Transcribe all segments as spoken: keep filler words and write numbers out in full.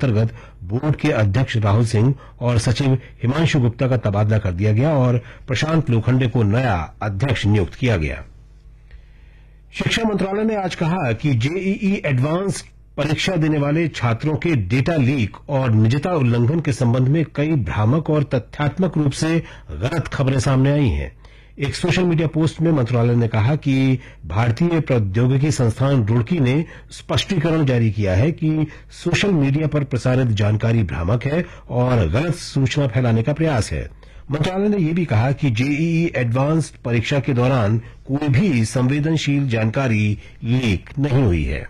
अंतर्गत बोर्ड के अध्यक्ष राहुल सिंह और सचिव हिमांशु गुप्ता का तबादला कर दिया गया और प्रशांत लोखंडे को नया अध्यक्ष नियुक्त किया गया। शिक्षा मंत्रालय ने आज कहा कि जेईई एडवांस परीक्षा देने वाले छात्रों के डेटा लीक और निजता उल्लंघन के संबंध में कई भ्रामक और तथ्यात्मक रूप से गलत खबरें सामने आई हैं। एक सोशल मीडिया पोस्ट में मंत्रालय ने कहा कि भारतीय प्रौद्योगिकी संस्थान रुड़की ने स्पष्टीकरण जारी किया है कि सोशल मीडिया पर प्रसारित जानकारी भ्रामक है और गलत सूचना फैलाने का प्रयास है। मंत्रालय ने यह भी कहा कि जेईई एडवांस परीक्षा के दौरान कोई भी संवेदनशील जानकारी लीक नहीं हुई है।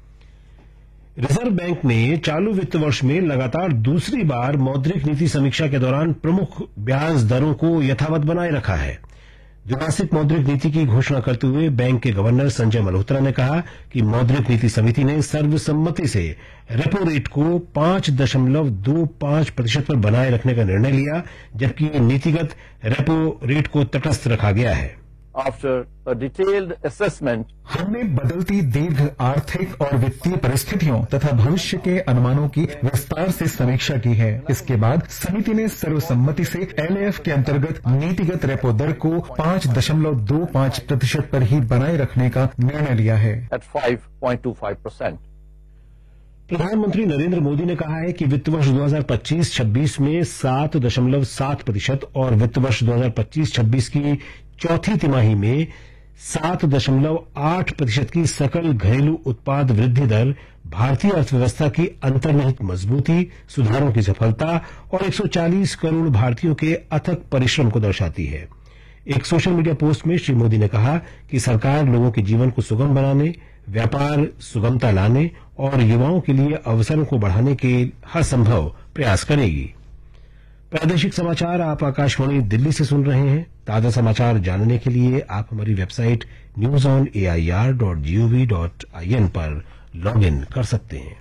रिजर्व बैंक ने चालू वित्त वर्ष में लगातार दूसरी बार मौद्रिक नीति समीक्षा के दौरान प्रमुख ब्याज दरों को यथावत बनाए रखा है। द्विमासिक मौद्रिक नीति की घोषणा करते हुए बैंक के गवर्नर संजय मल्होत्रा ने कहा कि मौद्रिक नीति समिति ने सर्वसम्मति से रेपो रेट को पांच दशमलव दो पांच प्रतिशत पर बनाए रखने का निर्णय लिया, जबकि नीतिगत रेपो रेट को तटस्थ रखा गया है। After a detailed assessment, हमने बदलती दीर्घ आर्थिक और वित्तीय परिस्थितियों तथा भविष्य के अनुमानों की विस्तार से समीक्षा की है। इसके बाद समिति ने सर्वसम्मति से एलएएफ के अंतर्गत नीतिगत रेपो दर को पांच दशमलव दो पांच प्रतिशत पर ही बनाए रखने का निर्णय लिया है। at five point two five percent. प्रधानमंत्री नरेंद्र मोदी ने कहा है कि वित्त वर्ष दो हज़ार पच्चीस छब्बीस में सात दशमलव सात प्रतिशत और वित्त वर्ष दो हज़ार पच्चीस छब्बीस की चौथी तिमाही में सात दशमलव आठ प्रतिशत की सकल घरेलू उत्पाद वृद्धि दर भारतीय अर्थव्यवस्था की अंतर्निहित मजबूती, सुधारों की सफलता और एक सौ चालीस करोड़ भारतीयों के अथक परिश्रम को दर्शाती है। एक सोशल मीडिया पोस्ट में श्री मोदी ने कहा कि सरकार लोगों के जीवन को सुगम बनाने, व्यापार सुगमता लाने और युवाओं के लिए अवसरों को बढ़ाने के हर संभव प्रयास करेगी। प्रादेशिक समाचार आप आकाशवाणी दिल्ली से सुन रहे हैं। ताजा समाचार जानने के लिए आप हमारी website news on A I R dot G O V dot I N पर लॉग इन कर सकते हैं।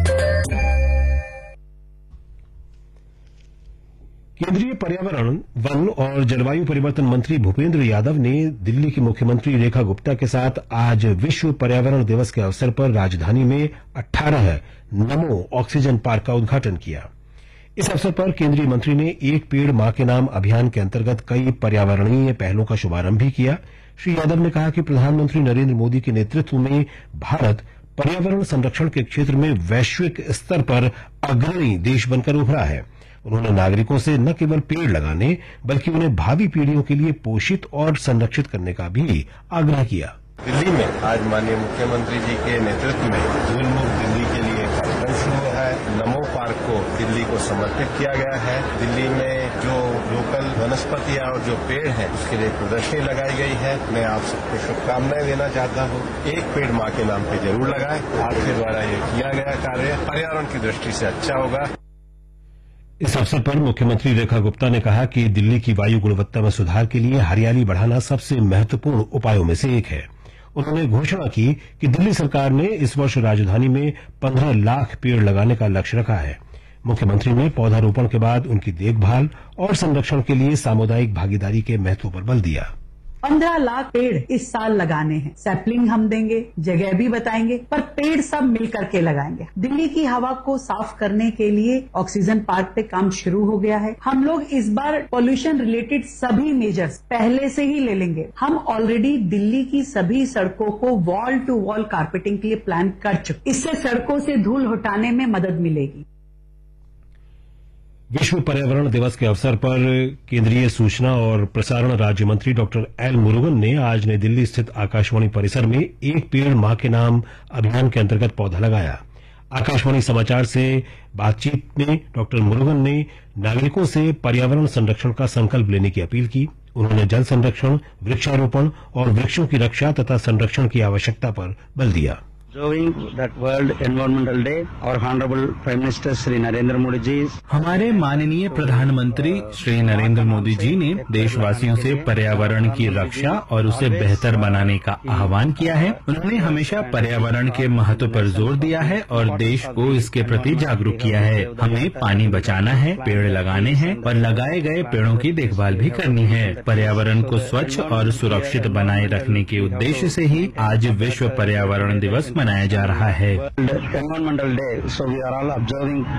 केंद्रीय पर्यावरण, वन और जलवायु परिवर्तन मंत्री भूपेंद्र यादव ने दिल्ली की मुख्यमंत्री रेखा गुप्ता के साथ आज विश्व पर्यावरण दिवस के अवसर पर राजधानी में अठारह नमो ऑक्सीजन पार्क का उद्घाटन किया। इस अवसर पर केंद्रीय मंत्री ने एक पेड़ मां के नाम अभियान के अंतर्गत कई पर्यावरणीय पहलों का शुभारंभ भी किया। श्री यादव ने कहा कि प्रधानमंत्री नरेंद्र मोदी के नेतृत्व में भारत पर्यावरण संरक्षण के क्षेत्र में वैश्विक स्तर पर अग्रणी देश बनकर उभरा है। उन्होंने नागरिकों से न केवल पेड़ लगाने बल्कि उन्हें भावी पीढ़ियों के लिए पोषित और संरक्षित करने का भी आग्रह किया। दिल्ली में आज माननीय मुख्यमंत्री जी के नेतृत्व में धूल मुक्त दिल्ली के लिए कार्यक्रम शुरू है। नमो पार्क को दिल्ली को समर्पित किया गया है। दिल्ली में जो लोकल वनस्पतियां और जो पेड़ हैं उसके लिए प्रदर्शनी लगाई गई है। मैं आप सबको शुभकामनाएं देना चाहता हूं। एक पेड़ मां के नाम पे जरूर लगाएं। आपके द्वारा ये किया गया कार्य पर्यावरण की दृष्टि से अच्छा होगा। इस अवसर पर मुख्यमंत्री रेखा गुप्ता ने कहा कि दिल्ली की वायु गुणवत्ता में सुधार के लिए हरियाली बढ़ाना सबसे महत्वपूर्ण उपायों में से एक है। उन्होंने घोषणा की कि दिल्ली सरकार ने इस वर्ष राजधानी में पंद्रह लाख पेड़ लगाने का लक्ष्य रखा है। मुख्यमंत्री ने पौधारोपण के बाद उनकी देखभाल और संरक्षण के लिए सामुदायिक भागीदारी के महत्व पर बल दिया। पंद्रह लाख पेड़ इस साल लगाने हैं। सैपलिंग हम देंगे, जगह भी बताएंगे, पर पेड़ सब मिल करके लगाएंगे। दिल्ली की हवा को साफ करने के लिए ऑक्सीजन पार्क पे काम शुरू हो गया है। हम लोग इस बार पॉल्यूशन रिलेटेड सभी मेजर्स पहले से ही ले लेंगे। हम ऑलरेडी दिल्ली की सभी सड़कों को वॉल टू वॉल कारपेटिंग के लिए प्लान कर चुके। इससे सड़कों से धूल हटाने में मदद मिलेगी। विश्व पर्यावरण दिवस के अवसर पर केंद्रीय सूचना और प्रसारण राज्य मंत्री डॉक्टर एल मुरुगन ने आज नई दिल्ली स्थित आकाशवाणी परिसर में एक पेड़ मां के नाम अभियान के अंतर्गत पौधा लगाया। आकाशवाणी समाचार से बातचीत में डॉक्टर मुरुगन ने नागरिकों से पर्यावरण संरक्षण का संकल्प लेने की अपील की। उन्होंने जल संरक्षण, वृक्षारोपण और वृक्षों की रक्षा तथा संरक्षण की आवश्यकता पर बल दिया। Observing that World Environmental Day, our Honorable Prime Minister Shri Narendra Modi ji, हमारे माननीय प्रधानमंत्री श्री नरेंद्र मोदी जी ने देशवासियों से पर्यावरण की रक्षा और उसे बेहतर बनाने का आह्वान किया है। उन्होंने हमेशा पर्यावरण के महत्व पर जोर दिया है और देश को इसके प्रति जागरूक किया है। हमें पानी बचाना है, पेड़ लगाने हैं और लगाए गए पेड़ों की देखभाल भी करनी है। पर्यावरण को स्वच्छ और सुरक्षित बनाए रखने के उद्देश्य से ही आज विश्व पर्यावरण दिवस मनाया जा रहा है। Environmental Day, so we are all observing